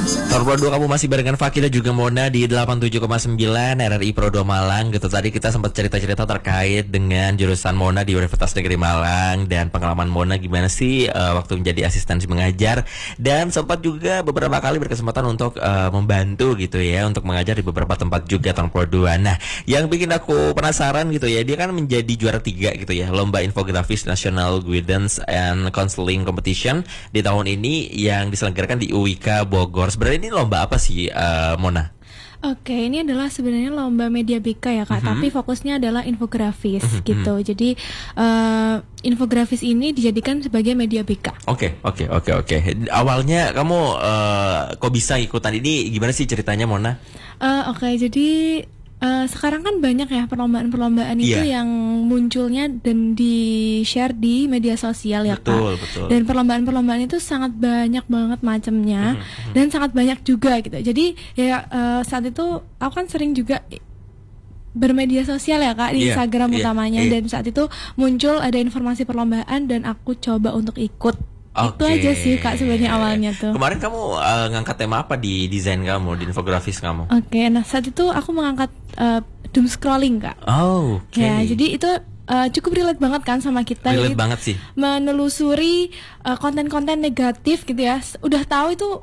Nomor 2 kamu masih barengan Fakih dan juga Mona di 87,9 RRI Pro 2 Malang gitu. Tadi kita sempat cerita-cerita terkait dengan jurusan Mona di Universitas Negeri Malang dan pengalaman Mona gimana sih waktu menjadi asistensi mengajar, dan sempat juga beberapa kali berkesempatan untuk membantu gitu ya untuk mengajar di beberapa tempat juga tahun Pro 2. Nah, yang bikin aku penasaran gitu ya, dia kan menjadi juara 3 gitu ya lomba infografis National Guidance and Counseling Competition di tahun ini yang diselenggarakan di UIK Bogor. Sebenarnya ini lomba apa sih, Mona? Oke, ini adalah sebenarnya lomba media BK ya Kak, tapi fokusnya adalah infografis gitu. Jadi infografis ini dijadikan sebagai media BK. Oke. Awalnya kamu kok bisa ikutan ini? Gimana sih ceritanya, Mona? Oke, jadi sekarang kan banyak ya perlombaan-perlombaan itu yang munculnya dan di-share di media sosial ya Kak. Betul. Dan perlombaan-perlombaan itu sangat banyak banget macamnya dan sangat banyak juga gitu. Jadi ya saat itu aku kan sering juga bermedia sosial ya Kak di Instagram utamanya, dan saat itu muncul ada informasi perlombaan dan aku coba untuk ikut. Itu aja sih Kak sebenarnya awalnya tuh. Kemarin kamu ngangkat tema apa di desain kamu, di infografis kamu? Oke, nah saat itu aku mengangkat doom scrolling Kak. Ya, jadi itu cukup relate banget kan sama kita. Relate banget sih. Menelusuri konten-konten negatif gitu ya. Udah tahu itu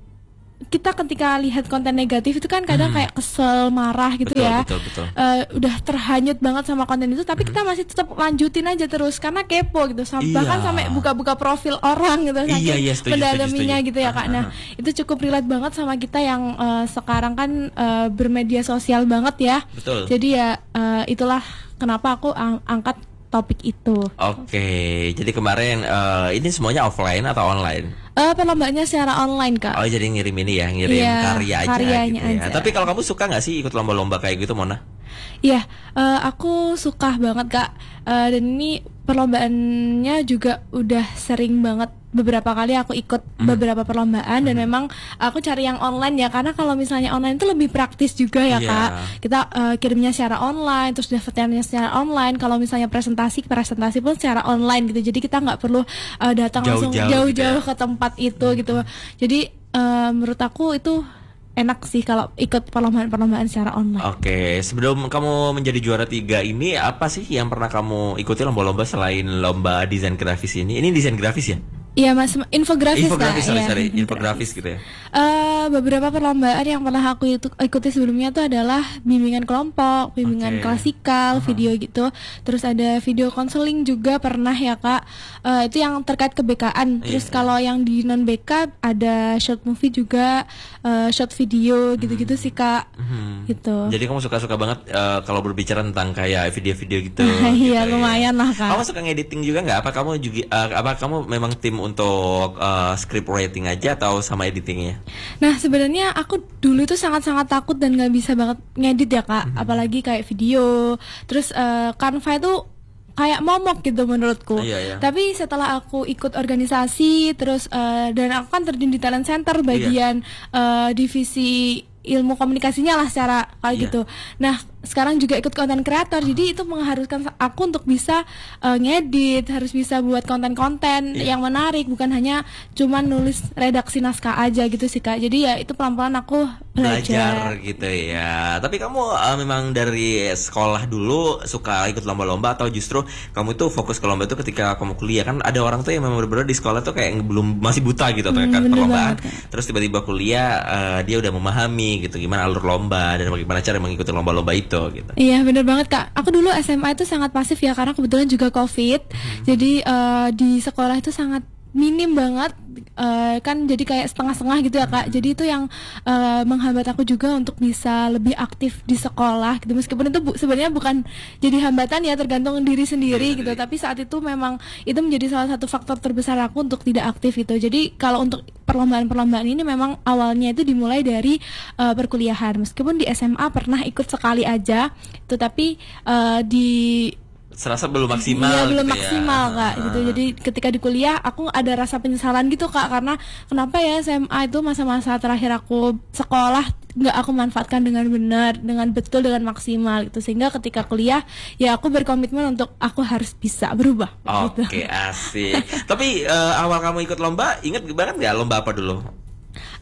kita ketika lihat konten negatif itu kan kadang kayak kesel, marah gitu betul. Udah terhanyut banget sama konten itu, tapi kita masih tetap lanjutin aja terus karena kepo gitu. Bahkan sampai buka-buka profil orang gitu, saking mendalaminya gitu ya Kak. Nah, itu cukup relate banget sama kita yang sekarang kan bermedia sosial banget ya. Betul. Jadi ya itulah kenapa aku angkat topik itu. Oke, jadi kemarin ini semuanya offline atau online? Perlombaannya secara online Kak. Oh, jadi ngirim ini ya, ngirim karya aja gitu ya. Tapi kalau kamu suka nggak sih ikut lomba-lomba kayak gitu, Mona? Iya, aku suka banget Kak. Dan ini perlombaannya juga udah sering banget. Beberapa kali aku ikut beberapa perlombaan dan memang aku cari yang online ya, karena kalau misalnya online itu lebih praktis juga ya Kak. Kita kirimnya secara online, terus daftarnya secara online. Kalau misalnya presentasi pun secara online gitu. Jadi kita nggak perlu datang langsung jauh-jauh ke tempat itu gitu. Jadi menurut aku itu enak sih kalau ikut perlombaan-perlombaan secara online. Oke, sebelum kamu menjadi juara 3 ini, apa sih yang pernah kamu ikuti lomba-lomba selain lomba desain grafis ini? Ini desain grafis ya? Iya Mas, infografis infografis gitu ya. Beberapa perlombaan yang pernah aku ikuti sebelumnya itu adalah bimbingan kelompok, bimbingan klasikal, video gitu. Terus ada video konseling juga pernah ya Kak. Itu yang terkait kebekaan. Terus kalau yang di non BK ada short movie juga, short video gitu-gitu sih Kak. Gitu. Jadi kamu suka-suka banget kalau berbicara tentang kayak video-video gitu. Iya, lumayan lah Kak. Kamu suka ngediting juga nggak? Apa kamu juga apa kamu memang tim untuk script writing aja atau sama editingnya? Nah sebenarnya aku dulu itu sangat-sangat takut dan nggak bisa banget ngedit ya Kak, apalagi kayak video. Terus Canva itu kayak momok gitu menurutku. Tapi setelah aku ikut organisasi terus dan aku kan terjun di talent center bagian divisi ilmu komunikasinya lah secara kayak gitu. Nah sekarang juga ikut konten kreator, jadi itu mengharuskan aku untuk bisa ngedit, harus bisa buat konten-konten yang menarik, bukan hanya cuman nulis redaksi naskah aja gitu sih Kak. Jadi ya itu pelan-pelan aku belajar gitu ya. Tapi kamu memang dari sekolah dulu suka ikut lomba-lomba atau justru kamu itu fokus ke lomba itu ketika kamu kuliah? Kan ada orang tuh yang memang benar-benar di sekolah tuh kayak masih buta gitu terkait perlombaan. Terus tiba-tiba kuliah dia udah memahami gitu gimana alur lomba dan bagaimana cara mengikuti lomba-lomba itu gitu. Iya benar banget Kak. Aku dulu SMA itu sangat pasif ya karena kebetulan juga COVID. Jadi di sekolah itu sangat minim banget, kan jadi kayak setengah-setengah gitu ya Kak. Jadi itu yang menghambat aku juga untuk bisa lebih aktif di sekolah gitu. Meskipun itu sebenarnya bukan jadi hambatan ya, tergantung diri sendiri gitu. Tapi saat itu memang itu menjadi salah satu faktor terbesar aku untuk tidak aktif gitu. Jadi kalau untuk perlombaan-perlombaan ini memang awalnya itu dimulai dari perkuliahan. Meskipun di SMA pernah ikut sekali aja itu, tapi di serasa belum maksimal. Iya, belum gitu maksimal ya. Kak gitu. Jadi ketika di kuliah aku ada rasa penyesalan gitu Kak, karena kenapa ya SMA itu masa-masa terakhir aku sekolah nggak aku manfaatkan dengan benar, dengan betul, dengan maksimal gitu. Sehingga ketika kuliah ya aku berkomitmen untuk aku harus bisa berubah. Oke, asik. Tapi awal kamu ikut lomba, ingat banget nggak lomba apa dulu?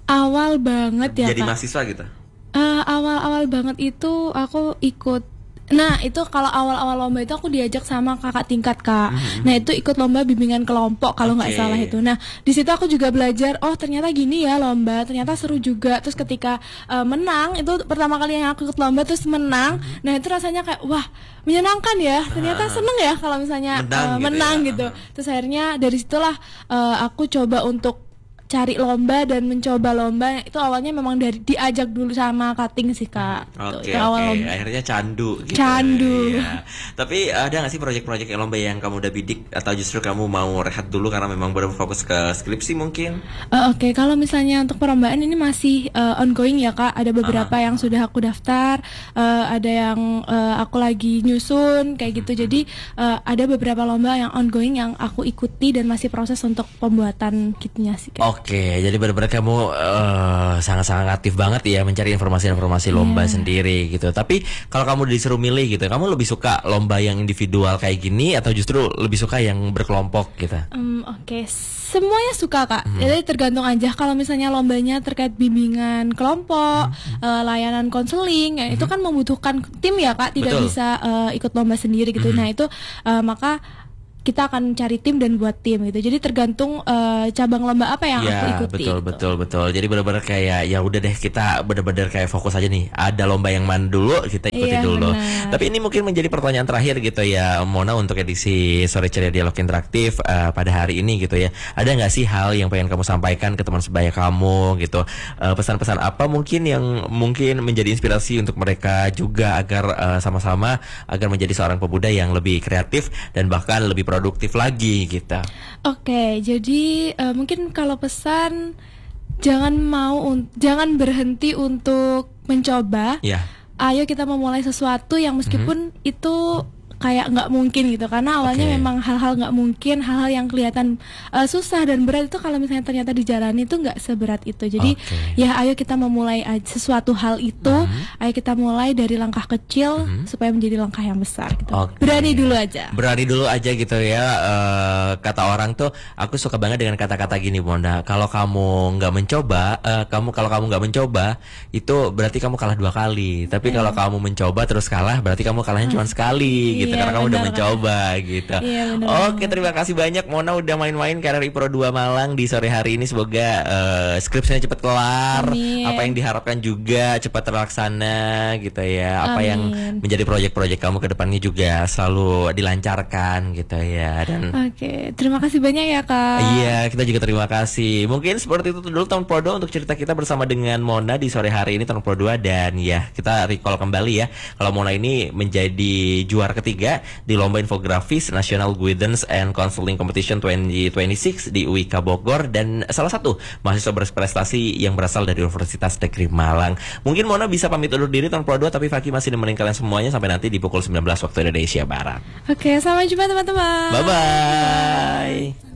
Awal banget ya, jadi Kak. mahasiswa gitu. Awal-awal banget itu aku ikut. Nah itu kalau awal-awal lomba itu aku diajak sama kakak tingkat, Kak. Nah itu ikut lomba bimbingan kelompok kalau nggak salah itu. Nah di situ aku juga belajar, oh ternyata gini ya lomba, ternyata seru juga. Terus ketika menang, itu pertama kali yang aku ikut lomba terus menang. Nah itu rasanya kayak wah menyenangkan ya, ternyata seneng ya kalau misalnya menang gitu. Terus akhirnya dari situlah aku coba untuk cari lomba dan mencoba lomba. Itu awalnya memang dari diajak dulu sama cutting sih, Kak. Oke. Akhirnya candu gitu. Ya. Tapi ada nggak sih proyek-proyek lomba yang kamu udah bidik, atau justru kamu mau rehat dulu karena memang baru fokus ke skripsi mungkin? Oke, kalau misalnya untuk perlombaan ini masih ongoing ya, Kak. Ada beberapa yang sudah aku daftar, ada yang aku lagi nyusun kayak gitu. Jadi ada beberapa lomba yang ongoing yang aku ikuti dan masih proses untuk pembuatan kitnya sih, Kak. Oke, jadi benar-benar kamu sangat-sangat aktif banget ya mencari informasi-informasi lomba sendiri gitu. Tapi kalau kamu disuruh milih gitu, kamu lebih suka lomba yang individual kayak gini atau justru lebih suka yang berkelompok gitu? Oke, semuanya suka, Kak. Jadi tergantung aja. Kalau misalnya lombanya terkait bimbingan kelompok, layanan konseling, itu kan membutuhkan tim ya, Kak. Tidak bisa ikut lomba sendiri gitu. Nah itu maka kita akan cari tim dan buat tim gitu. Jadi tergantung cabang lomba apa yang aku ikuti. Betul. Jadi benar-benar kayak ya udah deh, kita benar-benar kayak fokus aja nih. Ada lomba yang mana dulu, kita ikuti dulu. Bener. Tapi ini mungkin menjadi pertanyaan terakhir gitu ya, Mona, untuk edisi Sore Ceria Dialog Interaktif pada hari ini gitu ya. Ada nggak sih hal yang pengen kamu sampaikan ke teman sebaya kamu gitu? Pesan-pesan apa mungkin yang mungkin menjadi inspirasi untuk mereka juga agar sama-sama agar menjadi seorang pemuda yang lebih kreatif dan bahkan lebih produktif lagi gitu. Oke, jadi mungkin kalau pesan jangan berhenti untuk mencoba. Ayo kita memulai sesuatu yang meskipun itu kayak nggak mungkin gitu, karena awalnya memang hal-hal nggak mungkin, hal-hal yang kelihatan susah dan berat itu kalau misalnya ternyata dijalani itu nggak seberat itu. Jadi ya ayo kita memulai sesuatu hal itu, ayo kita mulai dari langkah kecil supaya menjadi langkah yang besar gitu. Berani dulu aja gitu ya. Kata orang tuh, aku suka banget dengan kata-kata gini, Bonda, kalau kamu nggak mencoba, kalau kamu nggak mencoba itu berarti kamu kalah 2 kali. Tapi kalau kamu mencoba terus kalah, berarti kamu kalahnya cuma sekali gitu. Karena kamu udah mencoba gitu. Oke, terima kasih banyak Mona udah main-main ke RRI Pro 2 Malang di sore hari ini. Semoga skripsinya cepat kelar. Apa yang diharapkan juga cepat terlaksana gitu ya. Apa yang menjadi proyek-proyek kamu ke depannya juga selalu dilancarkan gitu ya. Dan terima kasih banyak ya, Kak. Iya, kita juga terima kasih. Mungkin seperti itu dulu Tahun Pro 2 untuk cerita kita bersama dengan Mona di sore hari ini Tahun Pro 2. Dan ya, kita recall kembali ya, kalau Mona ini menjadi juara ketiga di Lomba Infografis National Guidance and Counseling Competition 2026 di UIK Bogor, dan salah satu mahasiswa berprestasi yang berasal dari Universitas Negeri Malang. Mungkin Mona bisa pamit undur diri Tahun Pro 2, tapi Faki masih nemenin kalian semuanya sampai nanti di pukul 19 waktu Indonesia Barat. Oke, sampai jumpa teman-teman. Bye-bye.